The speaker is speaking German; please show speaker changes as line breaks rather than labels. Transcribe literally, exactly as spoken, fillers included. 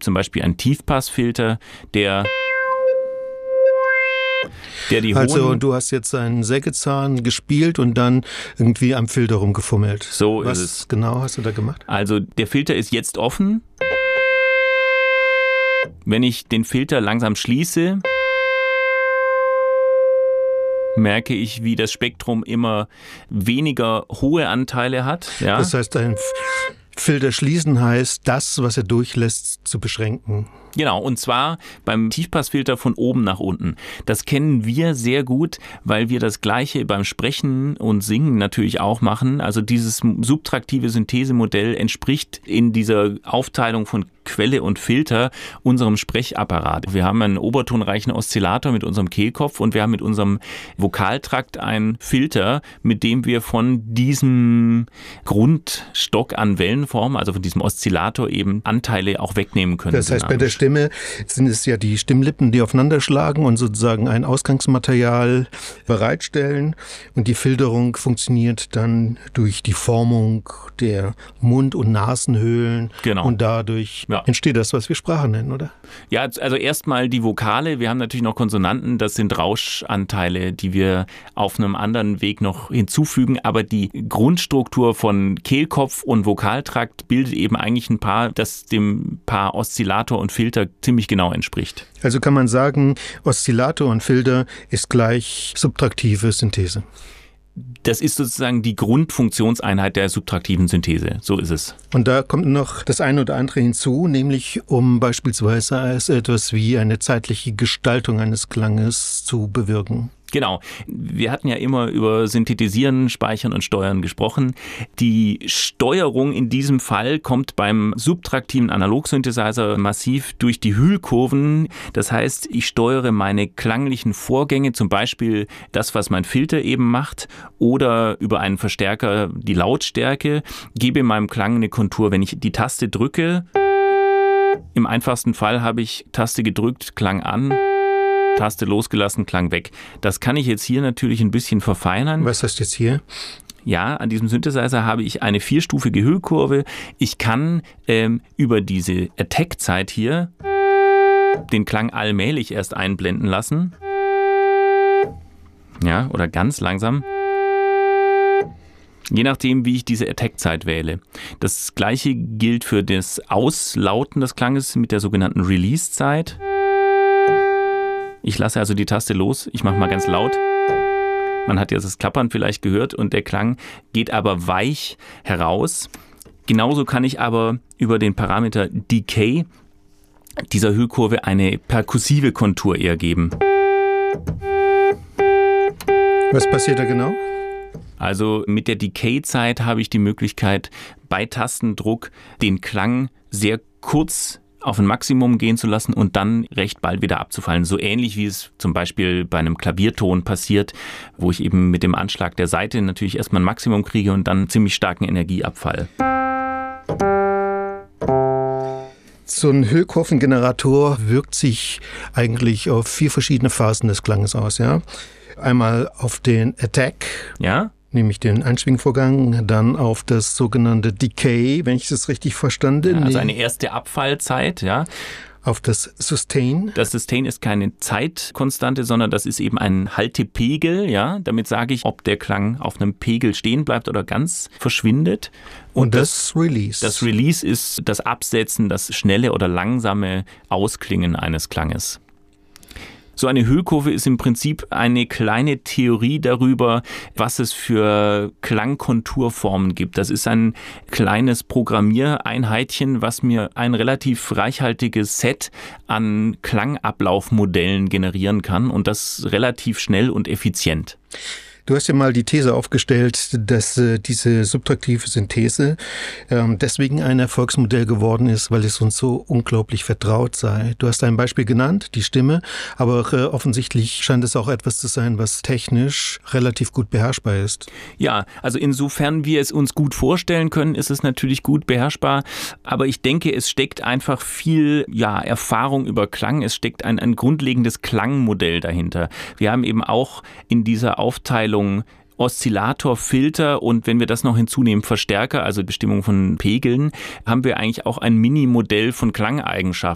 zum Beispiel einen Tiefpassfilter, der Der die
also du hast jetzt einen Sägezahn gespielt und dann irgendwie am Filter rumgefummelt.
So
Was
ist es.
Was genau hast du da gemacht?
Also der Filter ist jetzt offen. Wenn ich den Filter langsam schließe, merke ich, wie das Spektrum immer weniger hohe Anteile hat. Ja?
Das heißt, ein Filter schließen heißt, das, was er durchlässt, zu beschränken.
Genau, und zwar beim Tiefpassfilter von oben nach unten. Das kennen wir sehr gut, weil wir das Gleiche beim Sprechen und Singen natürlich auch machen. Also dieses subtraktive Synthesemodell entspricht in dieser Aufteilung von Quelle und Filter unserem Sprechapparat. Wir haben einen obertonreichen Oszillator mit unserem Kehlkopf und wir haben mit unserem Vokaltrakt einen Filter, mit dem wir von diesem Grundstock an Wellenform, also von diesem Oszillator eben Anteile auch wegnehmen können.
Das heißt, bei der Stimme sind es ja die Stimmlippen, die aufeinander schlagen und sozusagen ein Ausgangsmaterial bereitstellen. Und die Filterung funktioniert dann durch die Formung der Mund- und Nasenhöhlen.
Genau.
Und dadurch
ja.
entsteht das, was wir Sprache nennen, oder?
Ja, also erstmal die Vokale. Wir haben natürlich noch Konsonanten. Das sind Rauschanteile, die wir auf einem anderen Weg noch hinzufügen. Aber die Grundstruktur von Kehlkopf und Vokaltrakt bildet eben eigentlich ein Paar, das dem Paar Oszillator und Filter ziemlich genau entspricht.
Also kann man sagen, Oszillator und Filter ist gleich subtraktive Synthese.
Das ist sozusagen die Grundfunktionseinheit der subtraktiven Synthese. So ist es.
Und da kommt noch das eine oder andere hinzu, nämlich um beispielsweise als etwas wie eine zeitliche Gestaltung eines Klanges zu bewirken.
Genau. Wir hatten ja immer über Synthetisieren, Speichern und Steuern gesprochen. Die Steuerung in diesem Fall kommt beim subtraktiven Analogsynthesizer massiv durch die Hüllkurven. Das heißt, ich steuere meine klanglichen Vorgänge, zum Beispiel das, was mein Filter eben macht, oder über einen Verstärker die Lautstärke, gebe meinem Klang eine Kontur. Wenn ich die Taste drücke, im einfachsten Fall habe ich Taste gedrückt, Klang an, Taste losgelassen, Klang weg. Das kann ich jetzt hier natürlich ein bisschen verfeinern.
Was hast du jetzt hier?
Ja, an diesem Synthesizer habe ich eine vierstufige Hüllkurve. Ich kann ähm, über diese Attack-Zeit hier den Klang allmählich erst einblenden lassen. Ja, oder ganz langsam. Je nachdem, wie ich diese Attack-Zeit wähle. Das gleiche gilt für das Auslauten des Klanges mit der sogenannten Release-Zeit. Ich lasse also die Taste los, ich mache mal ganz laut. Man hat jetzt das Klappern vielleicht gehört und der Klang geht aber weich heraus. Genauso kann ich aber über den Parameter Decay dieser Hüllkurve eine perkussive Kontur eher geben.
Was passiert da genau?
Also mit der Decay-Zeit habe ich die Möglichkeit, bei Tastendruck den Klang sehr kurz auf ein Maximum gehen zu lassen und dann recht bald wieder abzufallen. So ähnlich wie es zum Beispiel bei einem Klavierton passiert, wo ich eben mit dem Anschlag der Saite natürlich erstmal ein Maximum kriege und dann einen ziemlich starken Energieabfall.
So ein Hüllkurvengenerator wirkt sich eigentlich auf vier verschiedene Phasen des Klanges aus, ja? Einmal auf den Attack.
Ja?
Nämlich den Einschwingvorgang, dann auf das sogenannte Decay, wenn ich das richtig verstanden habe.
Ja, also eine erste Abfallzeit, ja.
Auf das Sustain.
Das Sustain ist keine Zeitkonstante, sondern das ist eben ein Haltepegel, ja. Damit sage ich, ob der Klang auf einem Pegel stehen bleibt oder ganz verschwindet.
Und, Und das, das Release.
Das Release ist das Absetzen, das schnelle oder langsame Ausklingen eines Klanges. So eine Hüllkurve ist im Prinzip eine kleine Theorie darüber, was es für Klangkonturformen gibt. Das ist ein kleines Programmiereinheitchen, was mir ein relativ reichhaltiges Set an Klangablaufmodellen generieren kann und das relativ schnell und effizient.
Du hast ja mal die These aufgestellt, dass äh, diese subtraktive Synthese ähm, deswegen ein Erfolgsmodell geworden ist, weil es uns so unglaublich vertraut sei. Du hast ein Beispiel genannt, die Stimme, aber äh, offensichtlich scheint es auch etwas zu sein, was technisch relativ gut beherrschbar ist.
Ja, also insofern wir es uns gut vorstellen können, ist es natürlich gut beherrschbar, aber ich denke, es steckt einfach viel ja, Erfahrung über Klang, es steckt ein, ein grundlegendes Klangmodell dahinter. Wir haben eben auch in dieser Aufteilung Oszillator, Filter und wenn wir das noch hinzunehmen, Verstärker, also Bestimmung von Pegeln, haben wir eigentlich auch ein Mini-Modell von Klangeigenschaften.